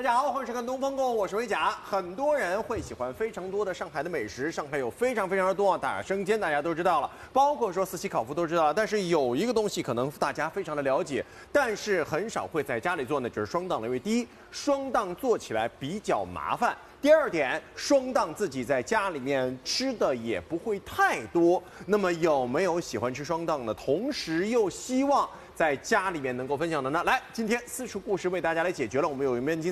大家好，欢迎收看《东方购》，我是维甲。很多人会喜欢非常多的上海的美食，上海有非常多打生煎，大家都知道了，包括说四喜烤麸都知道了。但是有一个东西可能大家非常的了解，但是很少会在家里做呢，就是双档了。因为第一，双档做起来比较麻烦；第二点，双档自己在家里面吃的也不会太多。那么有没有喜欢吃双档的，同时又希望在家里面能够分享的呢？来，今天私厨故事为大家来解决了。我们有一面